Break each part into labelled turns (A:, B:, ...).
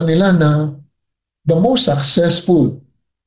A: nila na the most successful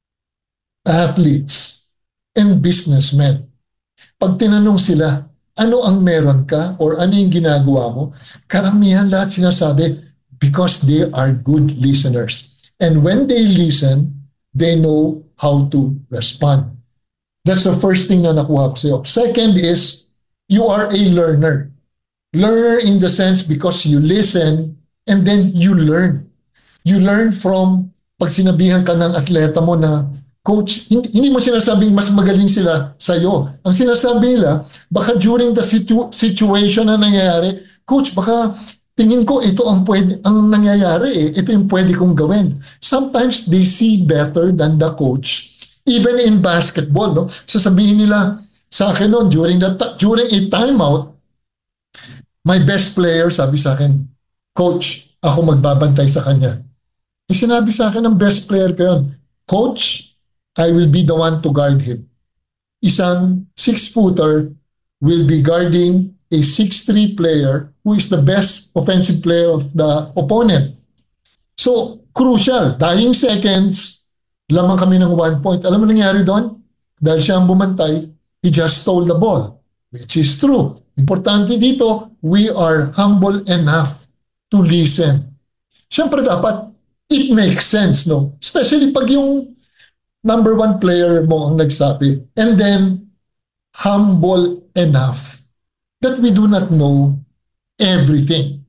A: athletes and businessmen, pag tinanong sila, ano ang meron ka or ano yung ginagawa mo, karamihan lahat sinasabi, because they are good listeners. And when they listen, they know how to respond. That's the first thing na nakuha ko sa'yo. Second is, you are a learner. Learner in the sense because you listen and then you learn. You learn from pag sinabihan ka ng atleta mo na, Coach, hindi mo sinasabing mas magaling sila sa'yo. Ang sinasabi nila, baka during the situation na nangyayari, Coach, baka tingin ko ito ang nangyayari eh. Ito yung pwede kong gawin. Sometimes they see better than the coach. Even in basketball, no? Sasabihin nila sa akin noon, during a timeout, my best player sabi sa akin, Coach, ako magbabantay sa kanya. Sinabi sa akin ng best player ko yun, Coach, I will be the one to guard him. Isang 6-footer will be guarding a 6'3" player who is the best offensive player of the opponent. So, crucial. Dying seconds, lamang kami ng 1 point. Alam mo nangyari doon? Dahil siya ang bumantay, he just stole the ball, which is true. Importante dito, we are humble enough to listen. Siyempre dapat, it makes sense, no? Especially pag yung number 1 player mo ang nagsabi. And then, humble enough that we do not know everything.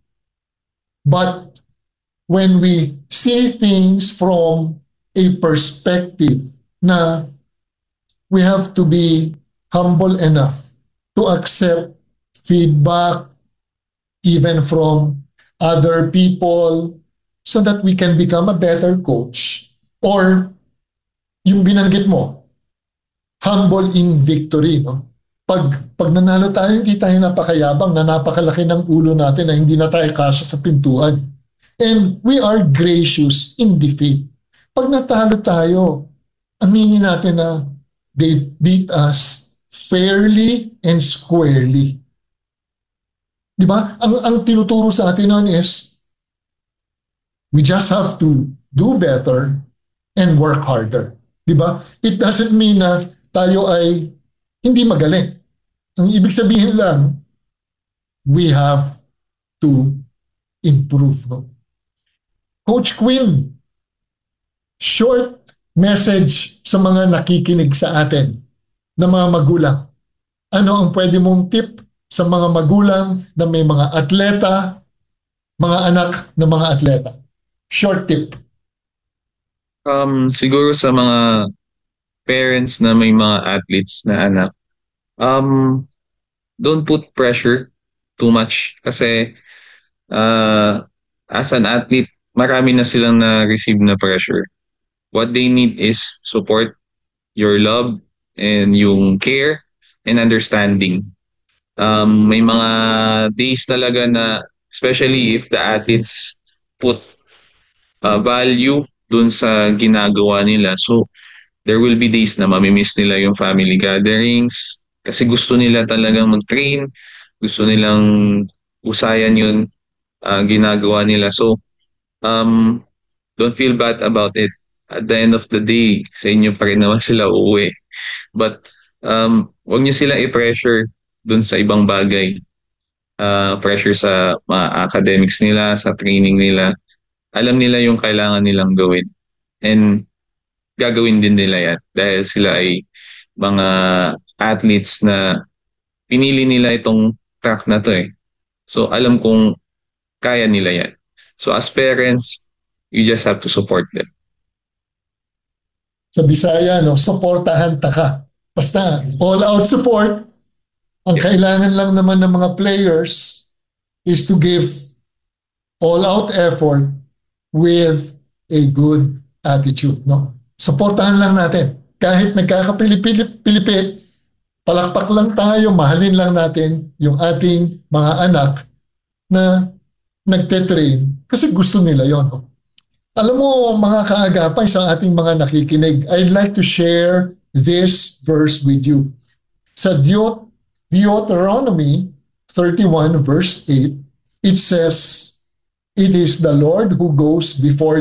A: But when we see things from a perspective na we have to be humble enough to accept feedback even from other people so that we can become a better coach, or yung binanggit mo, humble in victory. No? Pag nanalo tayo, hindi tayo napakayabang na napakalaki ng ulo natin na hindi na tayo kasya sa pintuan. And we are gracious in defeat. Pag natalo tayo, aminin natin na they beat us fairly and squarely. Di ba? Ang tinuturo sa atin nun is, we just have to do better and work harder. Diba? It doesn't mean na tayo ay hindi magaling. Ang ibig sabihin lang, we have to improve. No? Coach Quinn, short message sa mga nakikinig sa atin na mga magulang. Ano ang pwede mong tip sa mga magulang na may mga atleta, mga anak na mga atleta? Short tip.
B: Siguro sa mga parents na may mga athletes na anak, don't put pressure too much kasi as an athlete, marami na silang na-receive na pressure. What they need is support, your love, and yung care and understanding. May mga days talaga na, especially if the athletes put value dun sa ginagawa nila. So, there will be days na mamimiss nila yung family gatherings kasi gusto nila talagang mag-train, gusto nilang usayan yung ginagawa nila. So, don't feel bad about it. At the end of the day, sa inyo pa rin naman sila uuwi. But, wag niyo sila i-pressure dun sa ibang bagay. Pressure sa mga academics nila, sa training nila. Alam nila yung kailangan nilang gawin. And gagawin din nila yan dahil sila ay mga athletes na pinili nila itong track na to eh. So alam kong kaya nila yan. So as parents, you just have to support them.
A: Sa Bisaya, no, supportahan ta ka. Basta all-out support. Ang kailangan lang naman ng mga players is to give all-out effort with a good attitude. No? Supportahan lang natin. Kahit nagkakapilipit, palakpak lang tayo, mahalin lang natin yung ating mga anak na nagte-train kasi gusto nila yon. No? Alam mo mga kaagapay sa ating mga nakikinig, I'd like to share this verse with you. Sa Deuteronomy 31 verse 8, it says, "It is the Lord who goes before